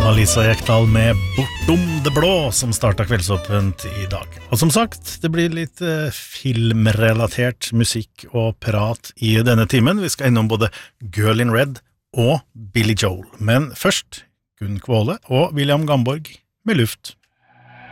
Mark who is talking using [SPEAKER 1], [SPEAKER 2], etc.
[SPEAKER 1] Lisa Jekdal med Bortom det blå som startet kveldsåpent i dag. Og som sagt, det blir litt filmrelatert musikk og prat i denne timen. Vi skal innom både Girl in Red og Billy Joel. Men først Gunn Kvåle og William Gamborg med Luft